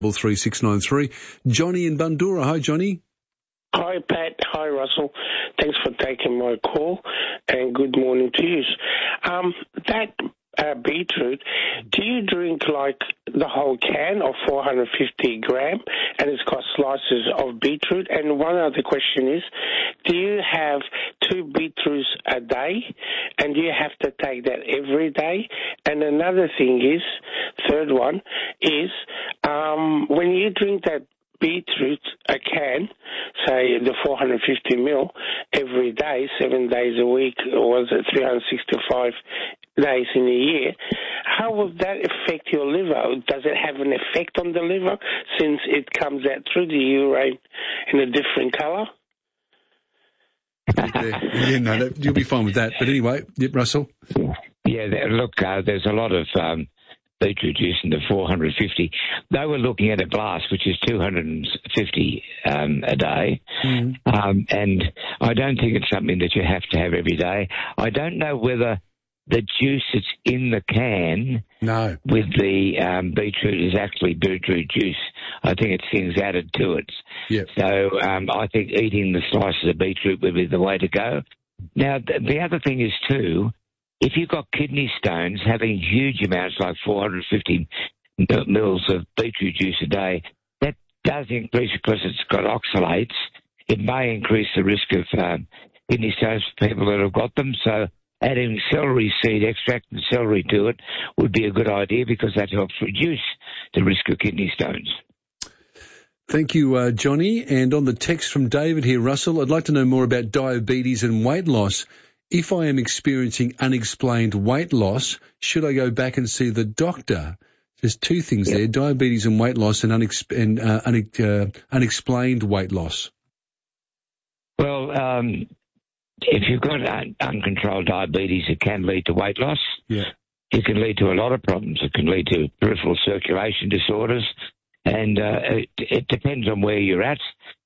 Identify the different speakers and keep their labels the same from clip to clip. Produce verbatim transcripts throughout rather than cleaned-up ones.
Speaker 1: three six nine three. Johnny in Bundoora. Hi, Johnny.
Speaker 2: Hi, Pat. Hi, Russell. Thanks for taking my call, and good morning to you. Um, that uh, beetroot, do you drink like the whole can of four hundred fifty gram, and it's got slices of beetroot? And one other question is, do you have two beetroots a day, and do you have to take that every day? And another thing is, third one is, um, when you drink that beetroot, a can, say the four hundred fifty mil every day, seven days a week, or was it three hundred sixty-five days in a year, how will that affect your liver? Does it have an effect on the liver since it comes out through the urine in a different colour?
Speaker 1: yeah, yeah, no, that, you'll be fine with that. But anyway, yep, Russell?
Speaker 3: Yeah, there, look, uh, there's a lot of um, beetroot juice in the four hundred fifty. They were looking at a glass, which is two hundred fifty um, a day. Mm. Um, and I don't think it's something that you have to have every day. I don't know whether the juice that's in the can
Speaker 1: no.
Speaker 3: with the um, beetroot is actually beetroot juice. I think it's things added to it.
Speaker 1: Yep.
Speaker 3: So um, I think eating the slices of beetroot would be the way to go. Now, th- the other thing is, too, if you've got kidney stones, having huge amounts like four hundred fifty mils of beetroot juice a day, that does increase, because it's got oxalates. It may increase the risk of um, kidney stones for people that have got them. So adding celery seed extract and celery to it would be a good idea, because that helps reduce the risk of kidney stones.
Speaker 1: Thank you, uh, Johnny. And on the text from David here, Russell, I'd like to know more about diabetes and weight loss. If I am experiencing unexplained weight loss, should I go back and see the doctor? There's two things yep. there, diabetes and weight loss, and, unex- and uh, une- uh, unexplained weight loss.
Speaker 3: Well, um, if you've got un- uncontrolled diabetes, it can lead to weight loss.
Speaker 1: Yeah.
Speaker 3: It can lead to a lot of problems. It can lead to peripheral circulation disorders, and uh, it, it depends on where you're at,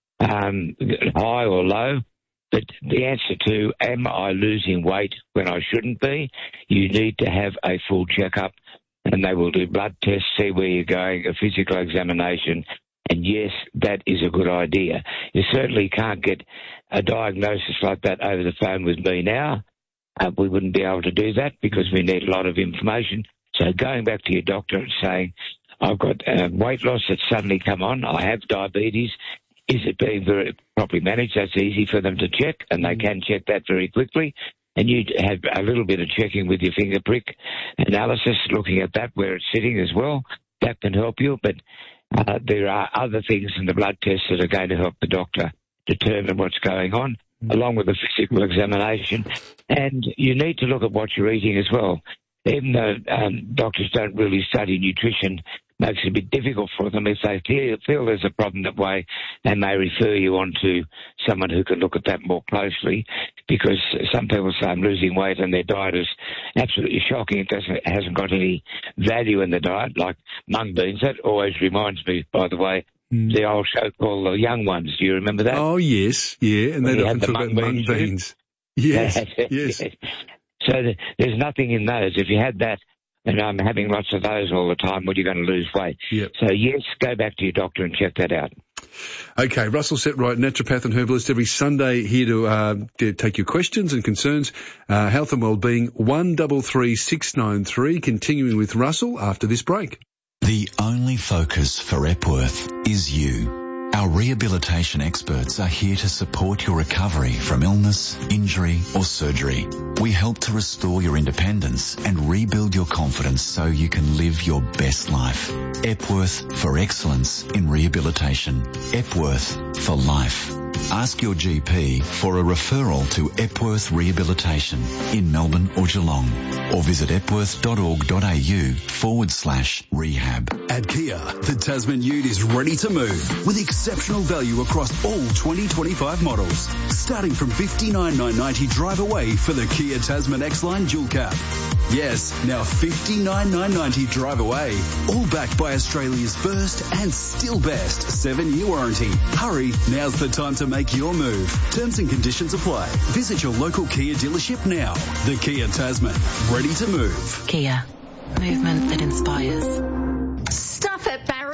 Speaker 3: um, high or low. But the answer to, am I losing weight when I shouldn't be, you need to have a full checkup, and they will do blood tests, see where you're going, a physical examination, and yes, that is a good idea. You certainly can't get a diagnosis like that over the phone with me now. Uh, we wouldn't be able to do that because we need a lot of information. So going back to your doctor and saying, I've got uh, weight loss that's suddenly come on, I have diabetes, is it being very properly managed? That's easy for them to check, and they can check that very quickly. And you have a little bit of checking with your finger prick analysis, looking at that where it's sitting as well. That can help you, but uh, there are other things in the blood tests that are going to help the doctor determine what's going on, along with the physical examination. And you need to look at what you're eating as well. Even though um, doctors don't really study nutrition, makes it a bit difficult for them. If they feel, feel there's a problem that way, they may refer you on to someone who can look at that more closely, because some people say I'm losing weight and their diet is absolutely shocking. It doesn't, it hasn't got any value in the diet, like mung beans. That always reminds me, by the way, mm. the old show called The Young Ones. Do you remember that?
Speaker 1: Oh, yes, yeah, and they often talk about mung beans. beans. Yes, yes.
Speaker 3: So there's nothing in those. If you had that, and I'm having lots of those all the time, well, you're going to lose weight.
Speaker 1: Yep.
Speaker 3: So, yes, go back to your doctor and check that out.
Speaker 1: Okay, Russell Setright, naturopath and herbalist, every Sunday here to, uh, to take your questions and concerns. Uh, health and wellbeing, one three three six nine three, continuing with Russell after this break.
Speaker 4: The only focus for Epworth is you. Our rehabilitation experts are here to support your recovery from illness, injury or surgery. We help to restore your independence and rebuild your confidence so you can live your best life. Epworth for excellence in rehabilitation. Epworth for life. Ask your G P for a referral to Epworth Rehabilitation in Melbourne or Geelong, or visit epworth.org.au forward slash rehab.
Speaker 5: At Kia, the Tasman Ute is ready to move with exceptional value across all twenty twenty-five models, starting from fifty-nine thousand nine hundred ninety drive away for the Kia Tasman X-Line Dual Cab. Yes, now fifty-nine thousand nine hundred ninety drive away, all backed by Australia's first and still best seven-year warranty. Hurry, now's the time to make your move. Terms and conditions apply. Visit your local Kia dealership now. The Kia Tasman, ready to move.
Speaker 6: Kia, movement that inspires.
Speaker 7: Stuff it, Barry.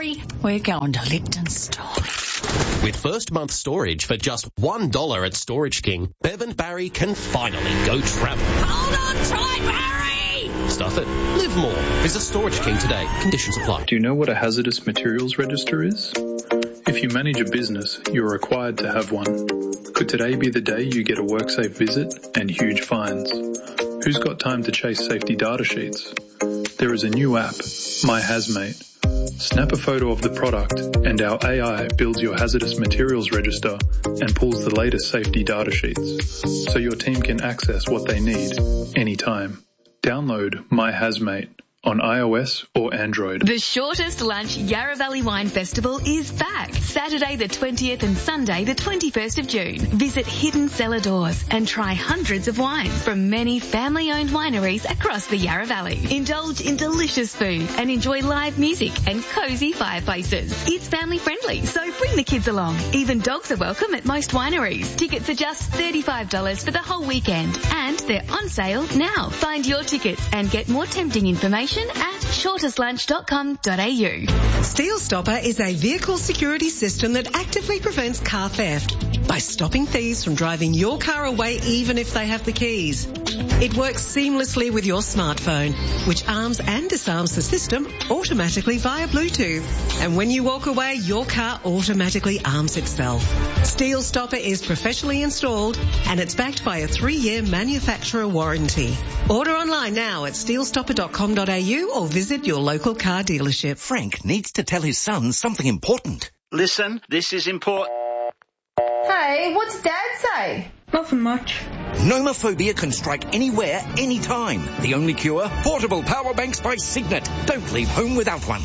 Speaker 6: Barry, we're going to Lipton Storage.
Speaker 7: With first month storage for just one dollar at Storage King, Bev and Barry can finally go travel.
Speaker 6: Hold on tight, Barry!
Speaker 7: Stuff it. Live more. Visit Storage King today. Conditions apply.
Speaker 8: Do you know what a hazardous materials register is? If you manage a business, you're required to have one. Could today be the day you get a WorkSafe visit and huge fines? Who's got time to chase safety data sheets? There is a new app, My Hazmate. Snap a photo of the product and our A I builds your hazardous materials register and pulls the latest safety data sheets so your team can access what they need anytime. Download My Hazmate on iOS or Android.
Speaker 9: The shortest lunch Yarra Valley Wine Festival is back. Saturday the twentieth and Sunday the twenty-first of June. Visit Hidden Cellar Doors and try hundreds of wines from many family-owned wineries across the Yarra Valley. Indulge in delicious food and enjoy live music and cosy fireplaces. It's family friendly, so bring the kids along. Even dogs are welcome at most wineries. Tickets are just thirty-five dollars for the whole weekend and they're on sale now. Find your tickets and get more tempting information at shortest lunch dot com dot a u.
Speaker 10: Steel Stopper is a vehicle security system that actively prevents car theft by stopping thieves from driving your car away even if they have the keys. It works seamlessly with your smartphone, which arms and disarms the system automatically via Bluetooth. And when you walk away, your car automatically arms itself. Steel Stopper is professionally installed and it's backed by a three-year manufacturer warranty. Order online now at steel stopper dot com dot a u or visit your local car dealership.
Speaker 11: Frank needs to tell his son something important.
Speaker 12: Listen, this is important.
Speaker 13: Hey, what's Dad say?
Speaker 14: Nothing much.
Speaker 11: Nomophobia can strike anywhere, anytime. The only cure? Portable power banks by Signet. Don't leave home without one.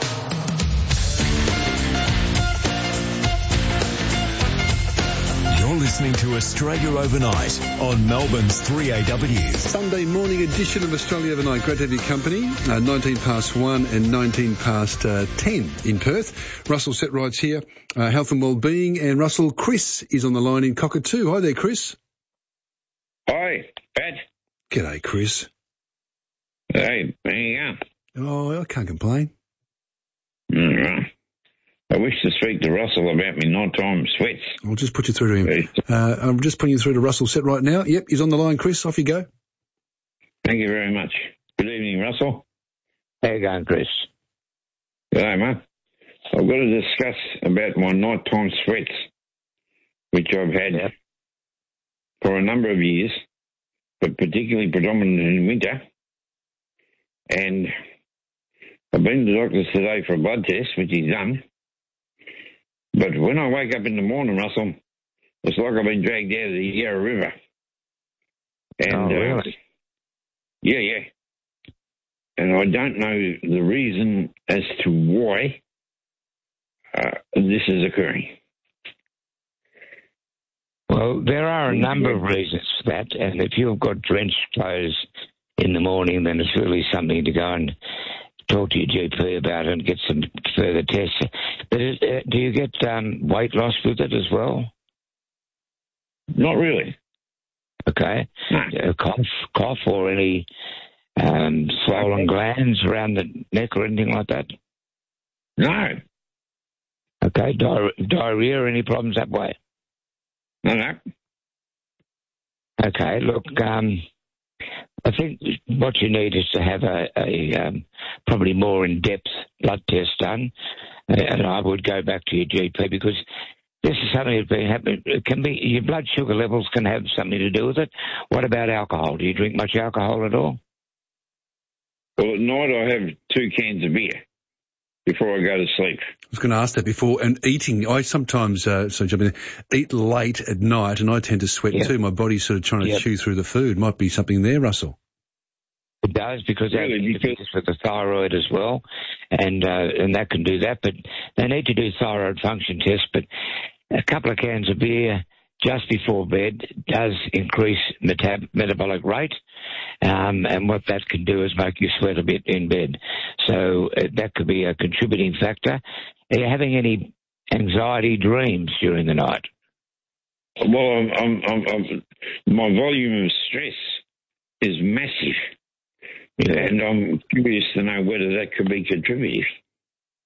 Speaker 15: You're listening to Australia Overnight on Melbourne's three A W.
Speaker 1: Sunday morning edition of Australia Overnight. Great to have your company. Uh, nineteen past one and nineteen past uh, ten in Perth. Russell Setrights here, uh, health and wellbeing. And Russell, Chris is on the line in Cockatoo. Hi there, Chris.
Speaker 3: Hi, Pat.
Speaker 1: G'day, Chris.
Speaker 3: Hey, there you go.
Speaker 1: Oh, I can't complain.
Speaker 3: All right. I wish to speak to Russell about me nighttime sweats.
Speaker 1: I'll just put you through to him. Uh, I'm just putting you through to Russell Set right now. Yep, he's on the line, Chris. Off you go.
Speaker 3: Thank you very much. Good evening, Russell.
Speaker 16: How you going, Chris?
Speaker 3: G'day, mate. I've got to discuss about my nighttime sweats, which I've had yep. for a number of years, but particularly predominant in winter. And I've been to the doctor's today for a blood test, which he's done. But when I wake up in the morning, Russell, it's like I've been dragged out of the Yarra River. And,
Speaker 16: oh, really?
Speaker 3: Uh, yeah, yeah. And I don't know the reason as to why uh, this is occurring.
Speaker 16: Well, there are a number of reasons for that. And if you've got drenched clothes in the morning, then it's really something to go and talk to your G P about it and get some further tests. But is, uh, do you get um, weight loss with it as well?
Speaker 3: Not really.
Speaker 16: Okay.
Speaker 3: No.
Speaker 16: Uh, cough, cough or any um, swollen glands around the neck or anything like that?
Speaker 3: No.
Speaker 16: Okay. Di- diarrhea or any problems that way?
Speaker 3: No, no.
Speaker 16: Okay. Look, um, I think what you need is to have a, a um, probably more in-depth blood test done, and I would go back to your G P because this is something that's been happening. It can be your blood sugar levels can have something to do with it. What about alcohol? Do you drink much alcohol at all?
Speaker 3: Well, at night I have two cans of beer before I go to sleep.
Speaker 1: I was going to ask that before. And eating, I sometimes uh, so jump in, eat late at night, and I tend to sweat yep. too. My body's sort of trying to yep. chew through the food. Might be something there, Russell.
Speaker 16: It does because
Speaker 3: really,
Speaker 16: that interferes with the thyroid as well, and uh, and that can do that. But they need to do thyroid function tests. But a couple of cans of beer just before bed does increase metab- metabolic rate, um, and what that can do is make you sweat a bit in bed. So uh, that could be a contributing factor. Are you having any anxiety dreams during the night?
Speaker 3: Well, I'm, I'm, I'm, I'm, my volume of stress is massive. Yeah. And I'm curious to know whether that could be contributing.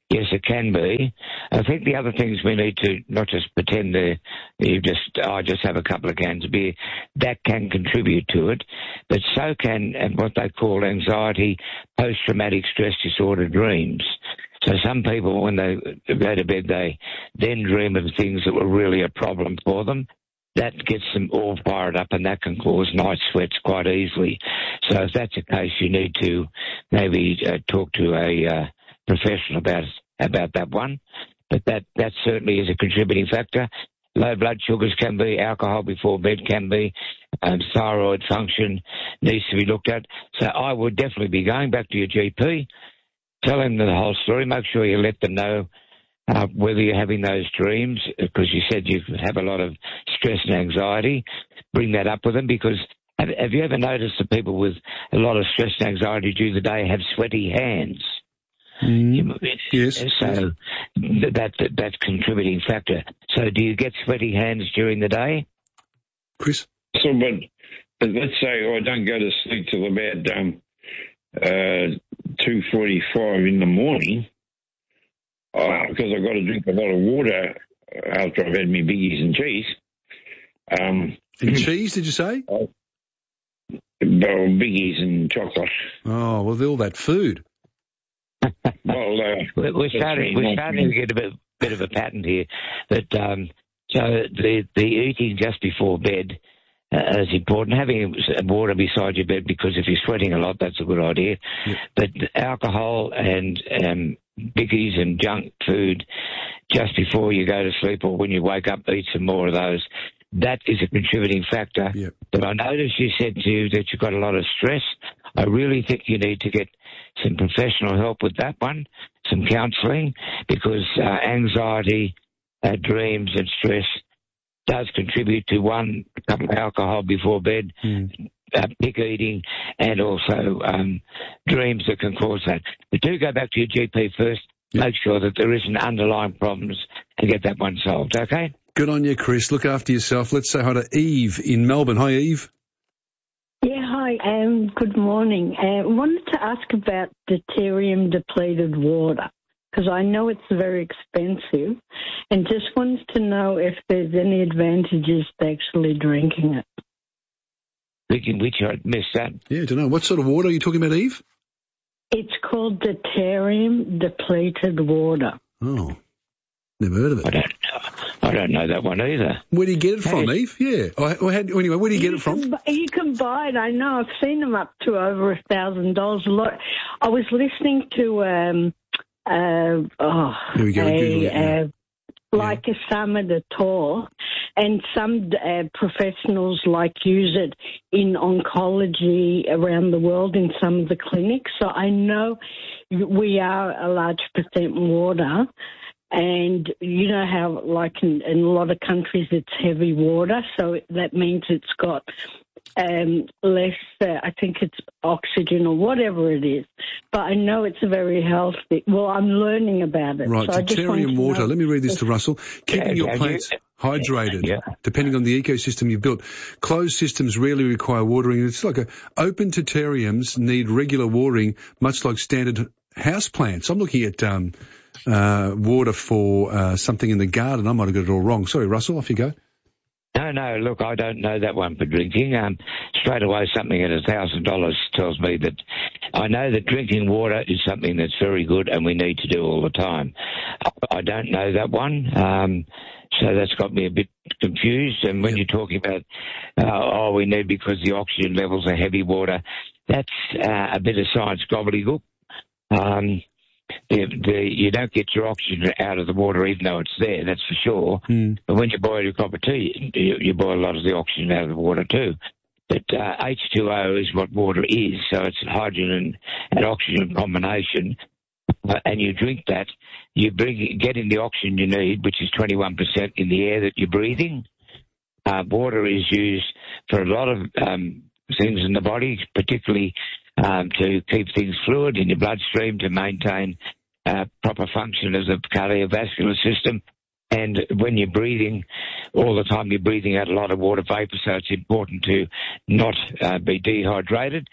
Speaker 16: yes, it can be. I think the other things we need to not just pretend that you just, oh, I just have a couple of cans of beer. That can contribute to it, but so can what they call anxiety, post-traumatic stress disorder dreams. So some people, when they go to bed, they then dream of things that were really a problem for them. That gets them all fired up, and that can cause night sweats quite easily. So if that's the case, you need to maybe uh, talk to a uh, professional about about that one. But that, that certainly is a contributing factor. Low blood sugars can be, alcohol before bed can be, um, thyroid function needs to be looked at. So I would definitely be going back to your G P, tell them the whole story, make sure you let them know Uh, whether you're having those dreams, because you said you have a lot of stress and anxiety. Bring that up with them, because have, have you ever noticed that people with a lot of stress and anxiety during the day have sweaty hands?
Speaker 1: Mm. Yes.
Speaker 16: So that, that that's a contributing factor. So do you get sweaty hands during the day?
Speaker 1: Chris?
Speaker 14: So, but let's say I don't go to sleep till about um, uh, two forty-five in the morning. Uh, because I've got to drink a lot of water after I've had my biggies and cheese. Um,
Speaker 1: and cheese, did you say?
Speaker 14: Well, biggies and chocolate.
Speaker 1: Oh, well, all that food.
Speaker 14: well, uh,
Speaker 16: we're, we're starting, we're starting to get a bit, bit of a pattern here. But um, so the the eating just before bed uh, is important. Having water beside your bed, because if you're sweating a lot, that's a good idea. Yeah. But alcohol and um, biggies and junk food just before you go to sleep or when you wake up, eat some more of those. That is a contributing factor.
Speaker 1: Yep.
Speaker 16: But I noticed you said to you that you've got a lot of stress. I really think you need to get some professional help with that one, some counselling, because uh, anxiety, uh, dreams and stress does contribute to one, a cup of alcohol before bed, mm. uh, pick eating, and also um, dreams that can cause that. But do go back to your G P first, yep. Make sure that there isn't underlying problems, and get that one solved, okay?
Speaker 1: Good on you, Chris. Look after yourself. Let's say hi to Eve in Melbourne. Hi, Eve.
Speaker 17: Yeah, hi. Um, good morning. I uh, wanted to ask about deuterium-depleted water, because I know it's very expensive, and just wanted to know if there's any advantages to actually drinking it.
Speaker 16: Drinking which? I missed that.
Speaker 1: Yeah, I don't know. What sort of water are you talking about, Eve?
Speaker 17: It's called deuterium-depleted water.
Speaker 1: Oh, never heard of it.
Speaker 16: I don't, I don't know that one either.
Speaker 1: Where do you get it from, hey. Eve? Yeah. Or, had, anyway, where do you, you get it from?
Speaker 17: Can, you can buy it. I know. I've seen them up to over a thousand dollars. I was listening to um, uh, oh,
Speaker 1: Here we go.
Speaker 17: a,
Speaker 1: it, yeah.
Speaker 17: uh, like yeah. a summit at all, and some uh, professionals like use it in oncology around the world in some of the clinics. So I know we are a large percent water. And you know how, like in, in a lot of countries, it's heavy water, so that means it's got um, less, uh, I think it's oxygen or whatever it is. But I know it's very healthy. Well, I'm learning about it.
Speaker 1: Right,
Speaker 17: so
Speaker 1: deuterium water. Let me read this to Russell. Keeping yeah, your yeah, plants yeah. hydrated, yeah. depending on the ecosystem you've built. Closed systems rarely require watering. It's like a, open deuteriums need regular watering, much like standard house plants. I'm looking at um, uh, water for uh, something in the garden. I might have got it all wrong. Sorry, Russell, off you go.
Speaker 16: No, no, look, I don't know that one for drinking. Um, straight away, something at one thousand dollars tells me that I know that drinking water is something that's very good and we need to do all the time. I don't know that one, um, so that's got me a bit confused. And when you're talking about, uh, oh, we need because the oxygen levels are heavy water, that's uh, a bit of science gobbledygook. Um, the, the, you don't get your oxygen out of the water even though it's there, that's for sure.
Speaker 1: Mm.
Speaker 16: But when you boil your cup of tea, you, you boil a lot of the oxygen out of the water too. But uh, H two O is what water is, so it's a hydrogen and, and oxygen combination. Uh, and you drink that, you bring, get in the oxygen you need, which is twenty-one percent in the air that you're breathing. Uh, water is used for a lot of um, things in the body, particularly Um, to keep things fluid in your bloodstream, to maintain uh, proper function as a cardiovascular system. And when you're breathing, all the time you're breathing out a lot of water vapor, so it's important to not uh, be dehydrated.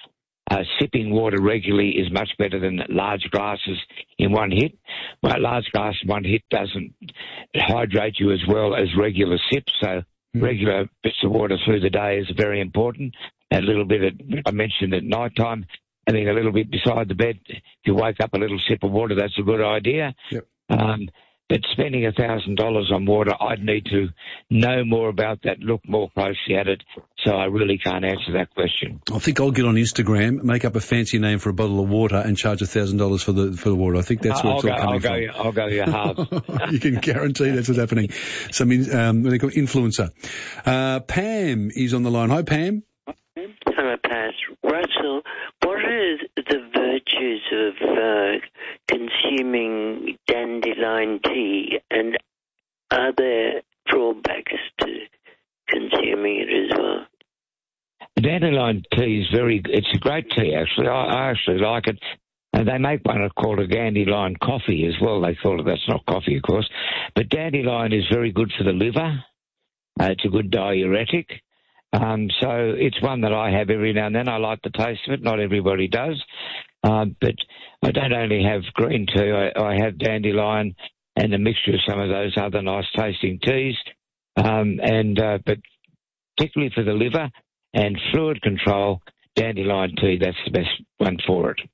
Speaker 16: Uh, sipping water regularly is much better than large glasses in one hit. Well, large glass in one hit doesn't hydrate you as well as regular sips, so regular bits of water through the day is very important. A little bit, at, I mentioned at night time, having a little bit beside the bed. If you wake up a little sip of water, that's a good idea.
Speaker 1: Yep.
Speaker 16: Um, but spending a thousand dollars on water, I'd need to know more about that, look more closely at it. So I really can't answer that question.
Speaker 1: I think I'll get on Instagram, make up a fancy name for a bottle of water, and charge a thousand dollars for the for the water. I think that's where
Speaker 16: I'll
Speaker 1: it's
Speaker 16: go,
Speaker 1: all coming
Speaker 16: I'll go,
Speaker 1: from.
Speaker 16: I'll go your half.
Speaker 1: You can guarantee that's what's happening. Some um, what they call influencer. Uh, Pam is on the line. Hi, Pam.
Speaker 18: Hello, Pat. Russell, what are the virtues of uh, consuming dandelion tea, and are there drawbacks to consuming it as well?
Speaker 16: Dandelion tea is very, it's a great tea actually. I, I actually like it. And they make one called a dandelion coffee as well. They call it, that's not coffee of course. But dandelion is very good for the liver. Uh, it's a good diuretic. Um, so it's one that I have every now and then. I like the taste of it. Not everybody does. Um, but I don't only have green tea. I, I have dandelion and a mixture of some of those other nice tasting teas. Um, and uh, but particularly for the liver and fluid control, dandelion tea, that's the best one for it.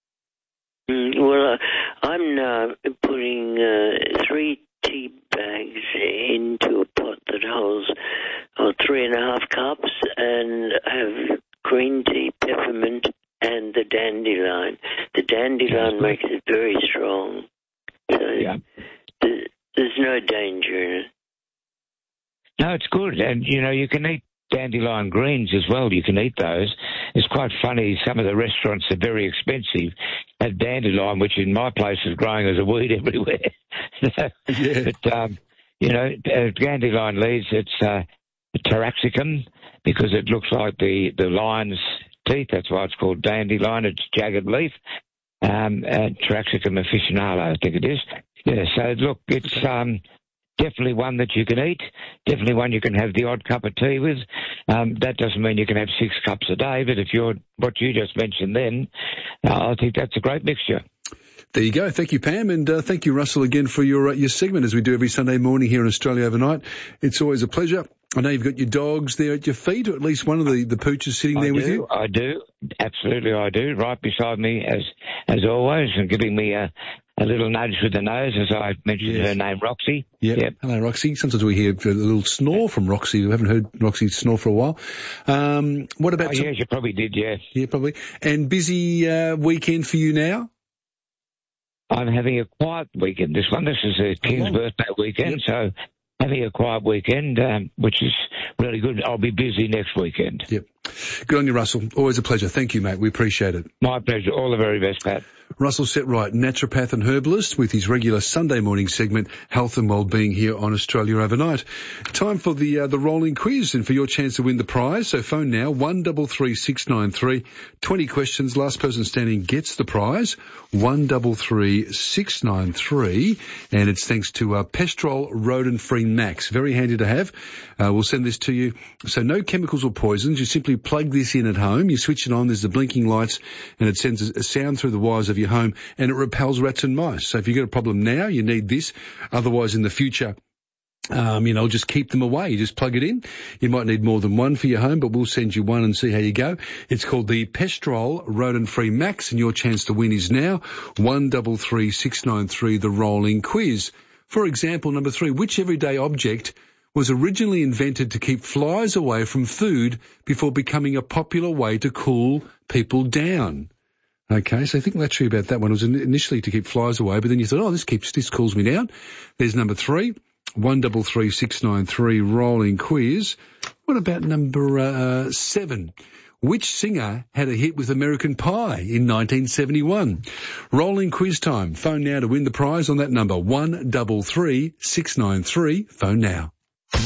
Speaker 18: Mm, well, uh, I'm now putting uh, three tea bags into a pot that holds oh, three and a half cups, and have green tea, peppermint, and the dandelion. The dandelion makes it very strong. So
Speaker 16: yeah.
Speaker 18: there's, there's no danger in it.
Speaker 16: No, it's good. And, you know, you can eat dandelion greens as well. You can eat those. It's quite funny. Some of the restaurants are very expensive. Have dandelion, which in my place is growing as a weed everywhere.
Speaker 1: Yeah.
Speaker 16: But, um, you know, uh, dandelion leaves, it's uh, taraxacum because it looks like the, the lion's teeth. That's why it's called dandelion. It's jagged leaf. Um, uh, Taraxacum officinale, I think it is. Yeah, so look, it's um, definitely one that you can eat, definitely one you can have the odd cup of tea with. Um, that doesn't mean you can have six cups a day, but if you're what you just mentioned then, uh, I think that's a great mixture.
Speaker 1: There you go. Thank you, Pam, and uh, thank you, Russell, again for your uh, your segment as we do every Sunday morning here in Australia Overnight. It's always a pleasure. I know you've got your dogs there at your feet, or at least one of the, the pooches sitting there
Speaker 16: I
Speaker 1: with
Speaker 16: do,
Speaker 1: you.
Speaker 16: I do, absolutely I do, right beside me as as always, and giving me a, a little nudge with the nose as I mentioned yes. her name, Roxy.
Speaker 1: Yep. yep. Hello, Roxy. Sometimes we hear a little snore from Roxy. We haven't heard Roxy snore for a while. Um, what about...
Speaker 16: Oh, yes, you probably did, yeah.
Speaker 1: Yeah, probably. And busy uh, weekend for you now?
Speaker 16: I'm having a quiet weekend, this one. This is a King's oh. birthday weekend, yep. so having a quiet weekend, um, which is really good. I'll be busy next weekend.
Speaker 1: Yep. Good on you, Russell. Always a pleasure. Thank you, mate. We appreciate it.
Speaker 16: My pleasure. All the very best, Pat.
Speaker 1: Russell Setright, naturopath and herbalist, with his regular Sunday morning segment, Health and Wellbeing, here on Australia Overnight. Time for the uh, the rolling quiz and for your chance to win the prize. So phone now, one double three six nine three. twenty questions. Last person standing gets the prize. one double three six nine three. And it's thanks to uh, Pestrol Rodent-Free Max. Very handy to have. Uh, we'll send this to you. So no chemicals or poisons. You simply plug this in at home. You switch it on. There's the blinking lights, and it sends a sound through the wires of your home, and it repels rats and mice. So if you've got a problem now, you need this. Otherwise, in the future, um, you know, just keep them away. You just plug it in. You might need more than one for your home, but we'll send you one and see how you go. It's called the Pestrol Rodent-Free Max, and your chance to win is now one double three six nine three. The rolling quiz. For example, number three, which everyday object was originally invented to keep flies away from food before becoming a popular way to cool people down? Okay, so think naturally about that one. It was initially to keep flies away, but then you thought, oh, this keeps this cools me down. There's number three, one double three six nine three, rolling quiz. What about number uh, seven? Which singer had a hit with American Pie in nineteen seventy-one? Rolling quiz time. Phone now to win the prize on that number, one double three six nine three. Phone now.
Speaker 15: Mornings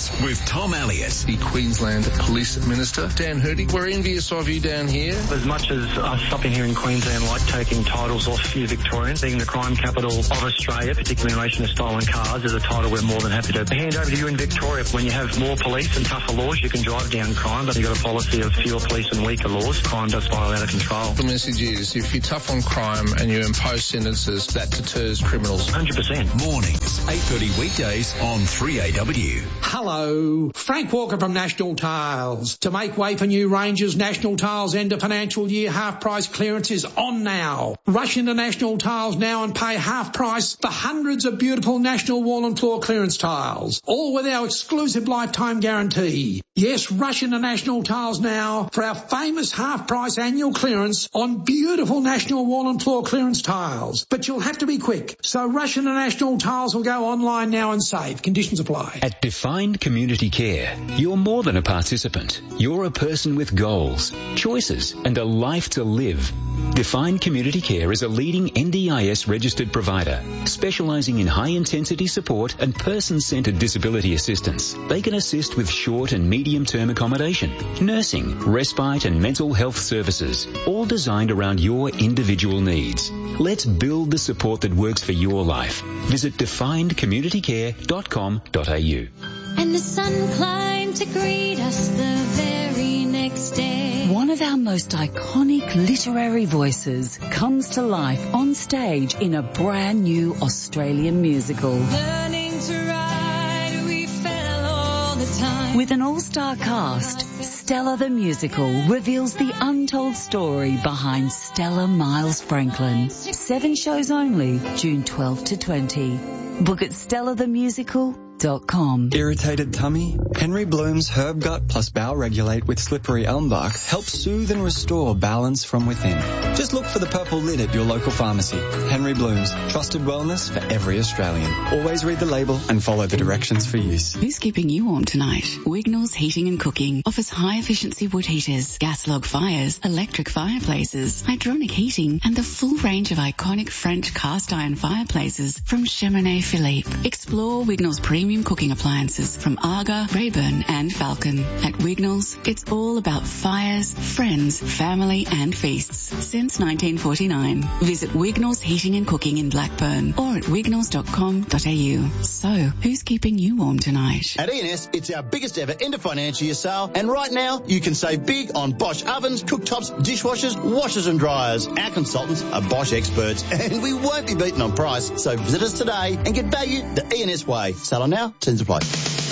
Speaker 15: Quiz with Tom Elliott.
Speaker 19: The Queensland Police Minister, Dan Hurdig. We're envious of you down here.
Speaker 20: As much as us up in here in Queensland like taking titles off you Victorians, being the crime capital of Australia, particularly in relation to stolen cars, is a title we're more than happy to hand over to you in Victoria. When you have more police and tougher laws, you can drive down crime, but you've got a policy of fewer police and weaker laws. Crime does spiral out of control.
Speaker 19: The message is, if you're tough on crime and you impose sentences, that deters criminals.
Speaker 20: one hundred percent.
Speaker 15: Mornings, eight thirty weekdays on three A W.
Speaker 21: Hello, Frank Walker from National Tiles. To make way for new ranges, National Tiles end of financial year half price clearance is on now. Rush into National Tiles now and pay half price for hundreds of beautiful National wall and floor clearance tiles, all with our exclusive lifetime guarantee. Yes, rush into National Tiles now for our famous half price annual clearance on beautiful National wall and floor clearance tiles. But you'll have to be quick, so rush into National Tiles or go online now and save. Conditions apply.
Speaker 22: At Defined Community Care, you're more than a participant. You're a person with goals, choices and a life to live. Defined Community Care is a leading N D I S registered provider, specialising in high-intensity support and person-centred disability assistance. They can assist with short and medium-term accommodation, nursing, respite and mental health services, all designed around your individual needs. Let's build the support that works for your life. Visit defined community care dot com dot a u.
Speaker 6: And the sun climbed to greet us the very next day.
Speaker 23: One of our most iconic literary voices comes to life on stage in a brand new Australian musical.
Speaker 6: Learning to ride, we fell all the time.
Speaker 23: With an all-star cast, Stella the Musical reveals the untold story behind Stella Miles Franklin. Seven shows only, June twelfth to twentieth. Book at stella the musical dot com.
Speaker 24: Irritated tummy? Henry Bloom's Herb Gut plus Bowel Regulate with slippery elm bark helps soothe and restore balance from within. Just look for the purple lid at your local pharmacy. Henry Bloom's, trusted wellness for every Australian. Always read the label and follow the directions for use.
Speaker 25: Who's keeping you warm tonight? Wignall's Heating and Cooking offers high-efficiency wood heaters, gas log fires, electric fireplaces, hydronic heating, and the full range of iconic French cast iron fireplaces from Cheminée Philippe. Explore Wignall's premium cooking appliances from Arga, Rayburn and Falcon. At Wignall's, it's all about fires, friends, family and feasts. Since nineteen forty-nine. Visit Wignall's Heating and Cooking in Blackburn or at wignalls dot com dot a u. So, who's keeping you warm tonight?
Speaker 26: At E N S, it's our biggest ever end of financial year sale, and right now you can save big on Bosch ovens, cooktops, dishwashers, washers and dryers. Our consultants are Bosch experts, and we won't be beaten on price, so visit us today and get value the E N S way. Sale on now. Terms apply.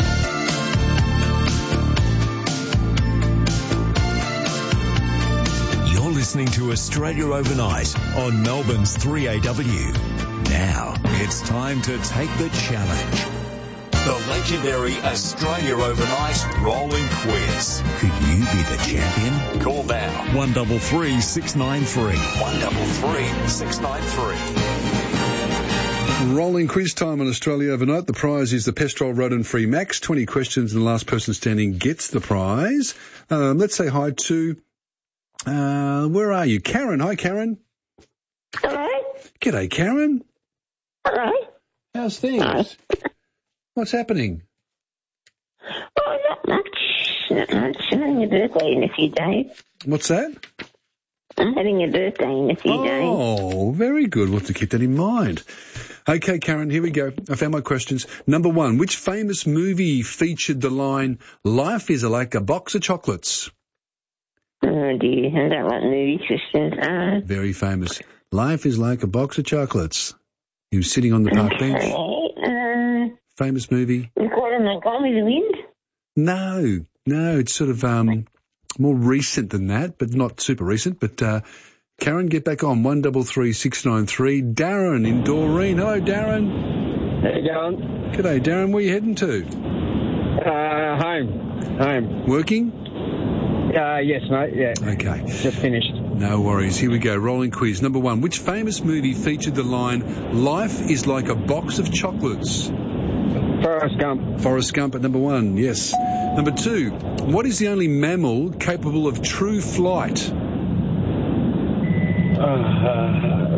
Speaker 15: You're listening to Australia Overnight on Melbourne's three A W. Now it's time to take the challenge. The legendary Australia Overnight Rolling Quiz. Could you be the champion? Call now. one double three six nine three. one double three six nine three.
Speaker 1: Rolling quiz time on Australia Overnight. The prize is the Pestrol Rodent-Free Max. twenty questions and the last person standing gets the prize. Um, let's say hi to, uh, where are you? Karen. Hi, Karen.
Speaker 27: Hello.
Speaker 1: G'day, Karen.
Speaker 27: Hello.
Speaker 1: How's things?
Speaker 27: Hi.
Speaker 1: What's happening?
Speaker 27: Oh, not much. Not much. I'm having a birthday in a few days.
Speaker 1: What's that?
Speaker 27: I'm having a birthday in a few
Speaker 1: oh,
Speaker 27: days.
Speaker 1: Oh, very good. We'll have to keep that in mind. Okay, Karen, here we go. I found my questions. Number one, which famous movie featured the line, "Life is like a box of chocolates"?
Speaker 27: Oh, dear. I don't like movie questions. Uh,
Speaker 1: Very famous. Life is like a box of chocolates. He was sitting on the park
Speaker 27: okay.
Speaker 1: bench.
Speaker 27: Uh,
Speaker 1: Famous movie.
Speaker 27: Is it Gone with the Wind?
Speaker 1: No, no, it's sort of um, more recent than that, but not super recent. But uh, Karen, get back on one double three six nine three. Darren in Doreen. Hello, Darren.
Speaker 28: How you going?
Speaker 1: G'day, Darren. Where are you heading to?
Speaker 28: Uh, home. Home.
Speaker 1: Working?
Speaker 28: Uh, yes, mate. Yeah.
Speaker 1: Okay.
Speaker 28: Just finished.
Speaker 1: No worries. Here we go. Rolling quiz. Number one. Which famous movie featured the line, "Life is like a box of chocolates"?
Speaker 28: Forrest Gump.
Speaker 1: Forrest Gump at number one. Yes. Number two. What is the only mammal capable of true flight?
Speaker 28: Uh,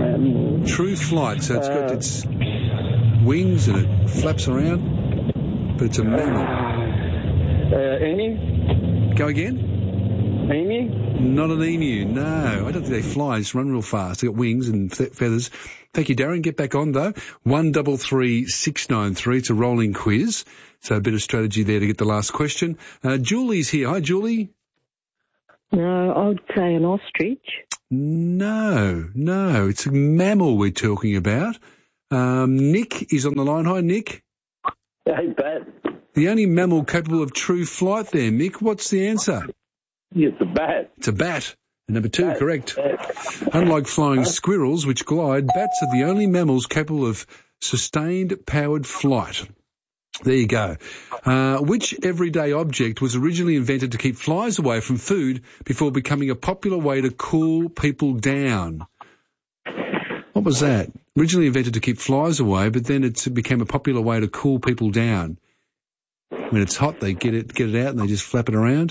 Speaker 1: True flight. So it's got its wings and it flaps around. but it's a mammal.
Speaker 28: Uh, emu?
Speaker 1: Go again?
Speaker 28: Emu?
Speaker 1: Not an emu, no. I don't think they fly. They just run real fast. They've got wings and fe- feathers. Thank you, Darren. Get back on, though. one double three six nine three. It's a rolling quiz. So a bit of strategy there to get the last question. Uh, Julie's here. Hi, Julie.
Speaker 17: No, I would say an ostrich.
Speaker 1: No, no. It's a mammal we're talking about. Um, Nick is on the line. Hi, Nick.
Speaker 28: Hey, Pat.
Speaker 1: The only mammal capable of true flight there, Mick. What's the answer?
Speaker 28: It's a bat.
Speaker 1: It's a bat. Number two,
Speaker 28: Bat.
Speaker 1: correct.
Speaker 28: Bat.
Speaker 1: Unlike flying squirrels, which glide, bats are the only mammals capable of sustained powered flight. There you go. Uh, which everyday object was originally invented to keep flies away from food before becoming a popular way to cool people down? What was that? Originally invented to keep flies away, but then it became a popular way to cool people down. When it's hot, they get it get it out and they just flap it around.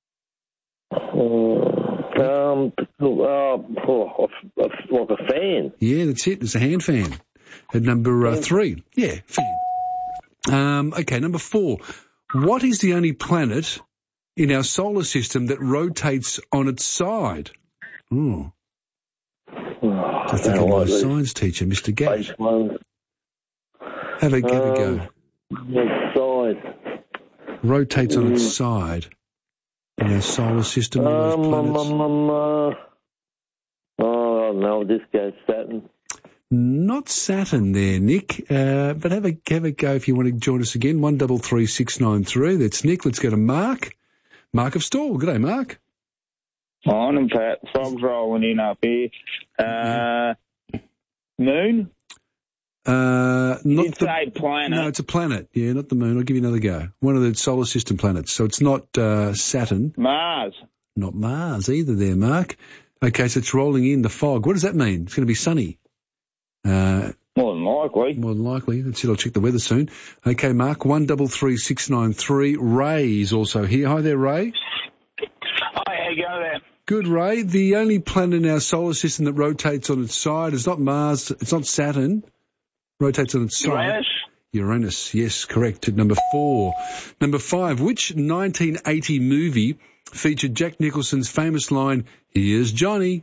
Speaker 28: Um, uh, oh, like a fan.
Speaker 1: Yeah, that's it. It's a hand fan. At number uh, three. Yeah, fan. Um, okay, number four. What is the only planet in our solar system that rotates on its side? Oh.
Speaker 28: Oh,
Speaker 1: I think of my science teacher, Mister Gash. Have a, have a go.
Speaker 28: Its side.
Speaker 1: Rotates on its side. In our solar system, all those
Speaker 28: Um, um,
Speaker 1: planets.
Speaker 28: um, um, uh, oh, no, this guy's Saturn.
Speaker 1: Not Saturn there, Nick, uh, but have a, have a go if you want to join us again. one double three six nine three. That's Nick. Let's go to Mark. Mark of Stawell. Good day, Mark.
Speaker 2: Morning, Pat. Frogs rolling in up here. Uh, moon?
Speaker 1: Uh, not
Speaker 2: You'd
Speaker 1: the,
Speaker 2: say planet.
Speaker 1: No, it's a planet. Yeah, not the moon. I'll give you another go. One of the solar system planets. So it's not uh, Saturn.
Speaker 2: Mars.
Speaker 1: Not Mars either there, Mark. Okay, so it's rolling in the fog. What does that mean? It's going to be sunny. Uh,
Speaker 2: More than likely.
Speaker 1: More than likely. That's it. I'll check the weather soon. Okay, Mark, one double three six nine three. Ray is also here. Hi there, Ray.
Speaker 2: Hi, how you go there?
Speaker 1: Good, Ray. The only planet in our solar system that rotates on its side is not Mars. It's not Saturn. Rotates on its side.
Speaker 2: Uranus?
Speaker 1: Uranus, yes, correct. At number four. Number five, which nineteen eighty movie featured Jack Nicholson's famous line, "Here's Johnny"?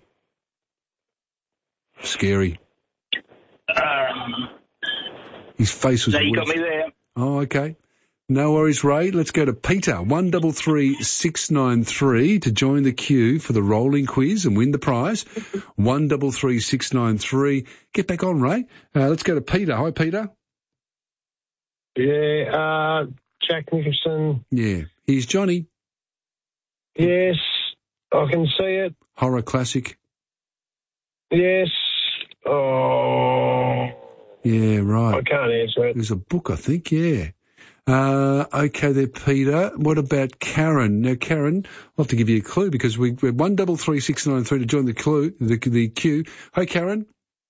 Speaker 1: Scary.
Speaker 2: Um,
Speaker 1: His face was...
Speaker 2: so you
Speaker 1: wet.
Speaker 2: got me there.
Speaker 1: Oh, okay. No worries, Ray. Let's go to Peter. one double three six nine three to join the queue for the rolling quiz and win the prize. one double three six nine three. Get back on, Ray. Uh, let's go to Peter. Hi, Peter.
Speaker 28: Yeah, uh, Jack Nicholson.
Speaker 1: Yeah. Here's Johnny.
Speaker 28: Yes, I can see it.
Speaker 1: Horror classic.
Speaker 28: Yes. Oh,
Speaker 1: Yeah, right.
Speaker 28: I can't answer it.
Speaker 1: There's a book, I think, yeah. Uh, okay there, Peter. What about Karen? Now, Karen, I'll have to give you a clue because we, we're one double three six nine three to join the clue, the, the queue. Hi, Karen.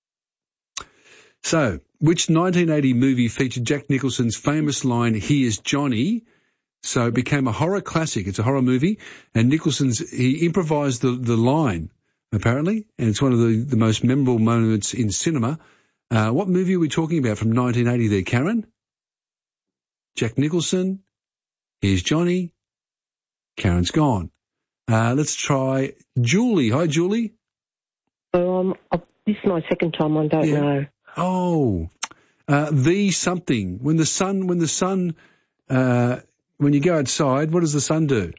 Speaker 1: So, which nineteen eighty movie featured Jack Nicholson's famous line, "Here's Johnny"? So it became a horror classic. It's a horror movie, and Nicholson's, he improvised the, the line, apparently, and it's one of the, the most memorable moments in cinema. Uh, what movie are we talking about from nineteen eighty there, Karen? Jack Nicholson. Here's Johnny. Karen's gone. Uh, let's try Julie. Hi, Julie.
Speaker 17: Um, this is my second time. I don't
Speaker 1: Yeah.
Speaker 17: know.
Speaker 1: Oh, uh, the something. When the sun, when the sun, uh, when you go outside, what does the sun do?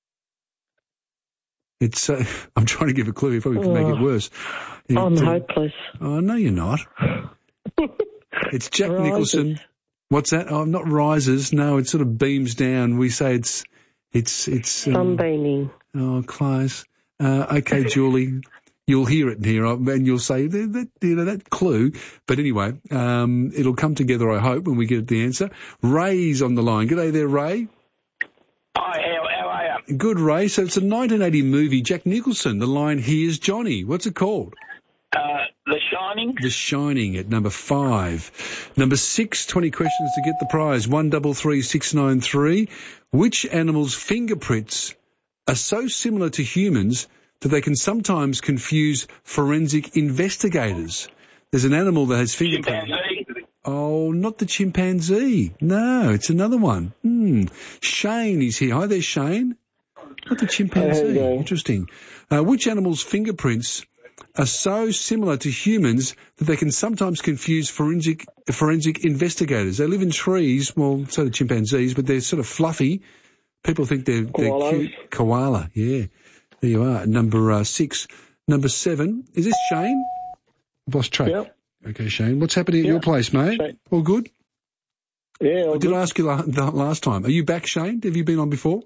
Speaker 1: It's, uh, I'm trying to give a clue. You probably can make it worse. It,
Speaker 17: I'm
Speaker 1: uh,
Speaker 17: hopeless.
Speaker 1: Oh, no, you're not. It's Jack
Speaker 17: Rises.
Speaker 1: Nicholson. What's that? Oh, not rises. No, it sort of beams down. We say it's, it's, it's. Um,
Speaker 17: Sunbeaming.
Speaker 1: Oh, close. Uh, okay, Julie. You'll hear it here, and you'll say that, that you know that clue. But anyway, um, it'll come together, I hope, when we get the answer. Ray's on the line. Good day there, Ray.
Speaker 2: Hi, how, how are you?
Speaker 1: Good, Ray. So it's a nineteen eighty movie. Jack Nicholson. The line, "Here's Johnny." What's it called?
Speaker 2: Uh, The Shining?
Speaker 1: The Shining at number five. Number six, twenty questions to get the prize. One double three six nine three. Which animal's fingerprints are so similar to humans that they can sometimes confuse forensic investigators? There's an animal that has fingerprints.
Speaker 2: Chimpanzee?
Speaker 1: Oh, not the chimpanzee. No, it's another one. Hmm. Shane is here. Hi there, Shane. Not the chimpanzee.
Speaker 4: Hey,
Speaker 1: Interesting. Uh, which animal's fingerprints are so similar to humans that they can sometimes confuse forensic forensic investigators? They live in trees, well, so do chimpanzees, but they're sort of fluffy. People think they're, they're cute. Koala, yeah. There you are, number uh, six. Number seven, is this Shane? I've lost track.
Speaker 4: Yep.
Speaker 1: Okay, Shane. What's happening at
Speaker 4: Yep.
Speaker 1: your place, mate?
Speaker 4: Shane.
Speaker 1: All good?
Speaker 4: Yeah, all
Speaker 1: I did
Speaker 4: good.
Speaker 1: ask you la- the last time. Are you back, Shane? Have you been on before?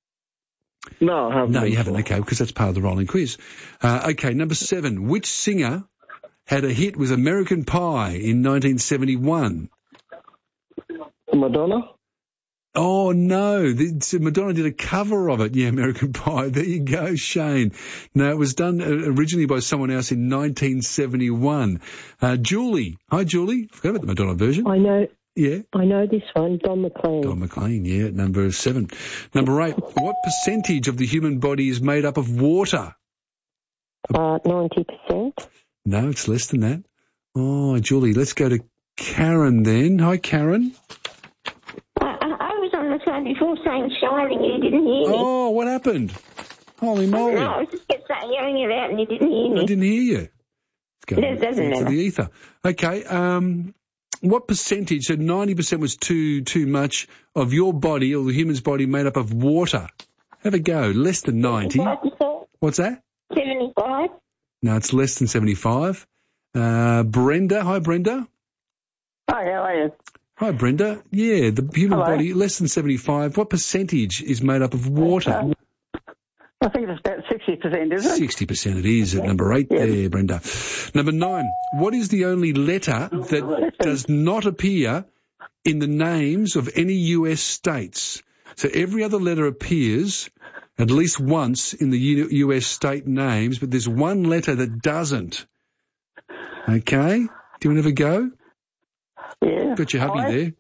Speaker 4: No, I haven't.
Speaker 1: No,
Speaker 4: been
Speaker 1: you haven't.
Speaker 4: before.
Speaker 1: Okay, because that's part of the rolling quiz. Uh, okay, number seven. Which singer had a hit with American Pie in nineteen seventy-one?
Speaker 4: Madonna?
Speaker 1: Oh, no. The, Madonna did a cover of it. Yeah, American Pie. There you go, Shane. No, it was done originally by someone else in nineteen seventy-one. Uh, Julie. Hi, Julie. Forgot about the Madonna version.
Speaker 5: I know.
Speaker 1: Yeah.
Speaker 5: I know this one. Don McLean.
Speaker 1: Don McLean, yeah, number seven. Number eight. What percentage of the human body is made up of water?
Speaker 5: Uh, ninety percent.
Speaker 1: No, it's less than that. Oh, Julie, let's go to Karen then. Hi, Karen.
Speaker 27: I, I, I was on the phone before saying shining, you didn't hear me.
Speaker 1: Oh, what happened? Holy moly.
Speaker 27: No, I was just kept saying, yelling it out and you didn't hear me.
Speaker 1: I didn't hear you. Let's go
Speaker 27: It doesn't
Speaker 1: into
Speaker 27: matter.
Speaker 1: the ether. Okay, um, what percentage, so ninety percent was too too much of your body, or the human's body, made up of water? Have a go. Less than ninety. What's that?
Speaker 27: seventy-five.
Speaker 1: No, it's less than seventy-five. Uh, Brenda. Hi, Brenda.
Speaker 4: Hi, how are you?
Speaker 1: Hi, Brenda. Yeah, the human
Speaker 4: Hello.
Speaker 1: body, less than seventy-five. What percentage is made up of water?
Speaker 4: I think it's about sixty percent, isn't it?
Speaker 1: sixty percent it is at number eight there, Brenda. Number nine. What is the only letter that does not appear in the names of any U S states? So every other letter appears at least once in the U- U.S. state names, but there's one letter that doesn't. Okay? Do you want to have a go?
Speaker 4: Yeah.
Speaker 1: Got your hubby
Speaker 4: I?
Speaker 1: there.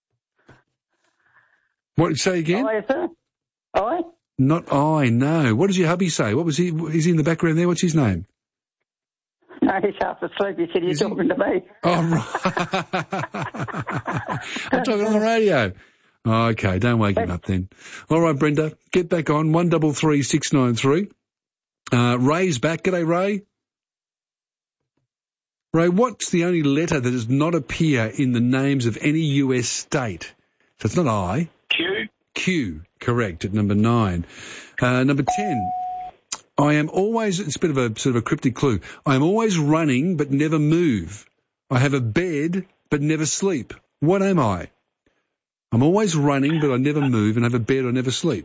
Speaker 1: What, say again?
Speaker 4: I, sir? I?
Speaker 1: Not I, no. What does your hubby say? What was he, is he in the background there? What's his name?
Speaker 4: No, he's half asleep. He said, you're talking to me.
Speaker 1: Oh, right. I'm talking on the radio. Okay, don't wake him up then. All right, Brenda, get back on, one double three six nine three. Uh, Ray's back. G'day, Ray. Ray, what's the only letter that does not appear in the names of any U S state? So it's not I.
Speaker 2: Q.
Speaker 1: Q, correct, at number nine. Uh, number ten. I am always, it's a bit of a sort of a cryptic clue. I am always running but never move. I have a bed but never sleep. What am I? I'm always running but I never move, and have a bed or never sleep.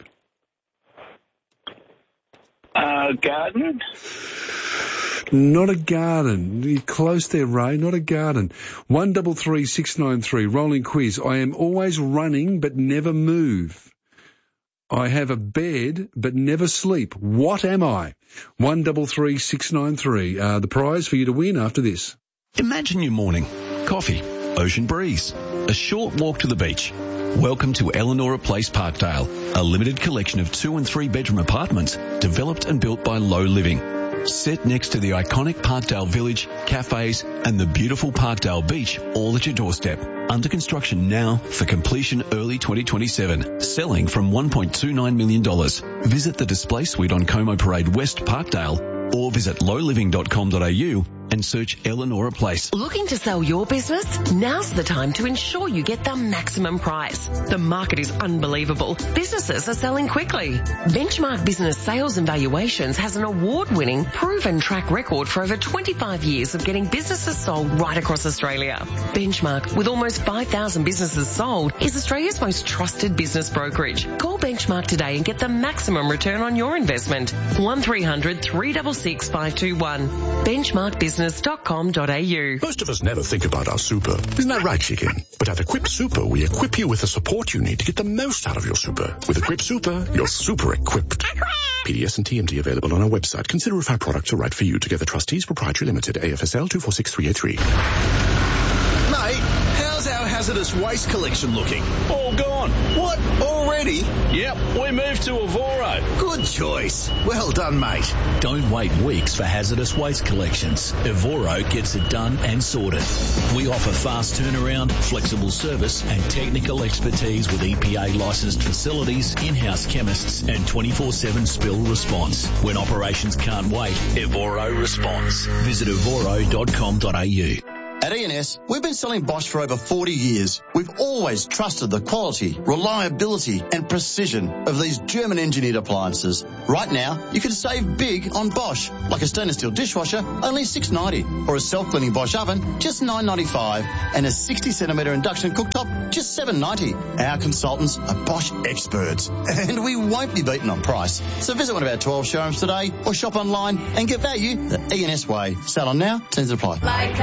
Speaker 2: Uh, garden.
Speaker 1: Not a garden. You're close there, Ray. Not a garden. One double three six nine three. Rolling quiz. I am always running but never move. I have a bed but never sleep. What am I? One double three six nine three. Uh, the prize for you to win after this.
Speaker 7: Imagine your morning. Coffee, ocean breeze, a short walk to the beach. Welcome to Eleanora Place Parkdale, a limited collection of two and three bedroom apartments developed and built by Low Living. Set next to the iconic Parkdale Village, cafes and the beautiful Parkdale Beach, all at your doorstep. Under construction now for completion early twenty twenty-seven. Selling from one point two nine million dollars. Visit the display suite on Como Parade West, Parkdale, or visit low living dot com dot a u and search Eleanora Place.
Speaker 8: Looking to sell your business? Now's the time to ensure you get the maximum price. The market is unbelievable. Businesses are selling quickly. Benchmark Business Sales and Valuations has an award-winning, proven track record for over twenty-five years of getting businesses sold right across Australia. Benchmark, with almost five thousand businesses sold, is Australia's most trusted business brokerage. Call Benchmark today and get the maximum return on your investment. one three hundred three six six five two one. benchmark business dot com dot a u.
Speaker 9: Most of us never think about our super. Isn't that right, Chicken? But at Equip Super, we equip you with the support you need to get the most out of your super. With Equip Super, you're super equipped. P D S and T M T available on our website. Consider if our products are right for you. Together Trustees Proprietary Limited, A F S L two four six three eight three.
Speaker 10: Mate, how's our house
Speaker 3: hazardous waste collection looking?
Speaker 10: All gone.
Speaker 3: What? Already?
Speaker 10: Yep, we moved to Avoro.
Speaker 3: Good choice. Well done, mate.
Speaker 11: Don't wait weeks for hazardous waste collections. Evoro gets it done and sorted. We offer fast turnaround, flexible service and technical expertise with E P A licensed facilities, in-house chemists and twenty-four seven spill response. When operations can't wait, Evoro responds. Visit evoro dot com dot a u.
Speaker 26: At E and S, we've been selling Bosch for over forty years. We've always trusted the quality, reliability and precision of these German-engineered appliances. Right now, you can save big on Bosch, like a stainless steel dishwasher, only six dollars ninety, or a self-cleaning Bosch oven, just nine dollars ninety-five, and a sixty centimetre induction cooktop, just seven dollars ninety. Our consultants are Bosch experts, and we won't be beaten on price. So visit one of our twelve showrooms today, or shop online and get value the E and S way. Sale on now, terms apply.
Speaker 6: Like